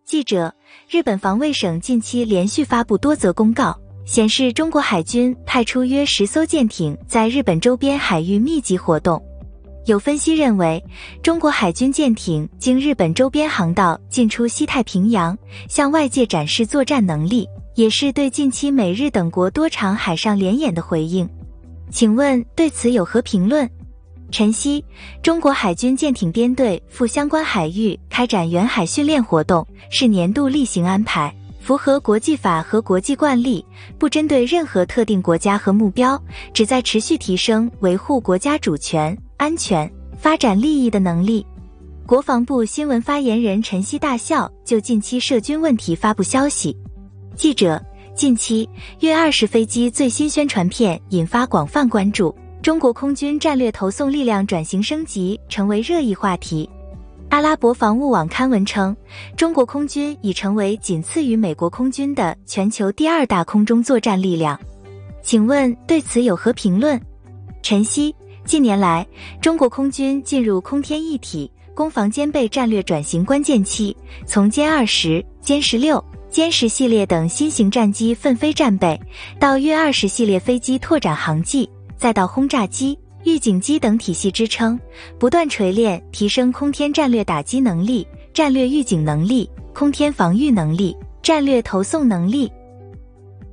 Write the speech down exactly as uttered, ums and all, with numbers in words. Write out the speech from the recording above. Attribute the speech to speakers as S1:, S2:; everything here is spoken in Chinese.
S1: 记者，日本防卫省近期连续发布多则公告，显示中国海军派出约十艘舰艇在日本周边海域密集活动。有分析认为，中国海军舰艇经日本周边航道进出西太平洋，向外界展示作战能力，也是对近期美日等国多场海上联演的回应。请问对此有何评论？晨曦，中国海军舰艇编队赴相关海域开展远海训练活动，是年度例行安排，符合国际法和国际惯例，不针对任何特定国家和目标，旨在持续提升维护国家主权、安全、发展利益的能力。国防部新闻发言人晨曦大校就近期涉军问题发布消息。记者，近期约二十飞机最新宣传片引发广泛关注，中国空军战略投送力量转型升级成为热议话题。阿拉伯防务网刊文称，中国空军已成为仅次于美国空军的全球第二大空中作战力量。请问对此有何评论？晨曦，近年来，中国空军进入空天一体、攻防兼备战略转型关键期，从歼二十、歼十六、歼十系列等新型战机奋飞战备，到约二十系列飞机拓展航迹，再到轰炸机、预警机等体系支撑，不断锤炼提升空天战略打击能力、战略预警能力、空天防御能力、战略投送能力、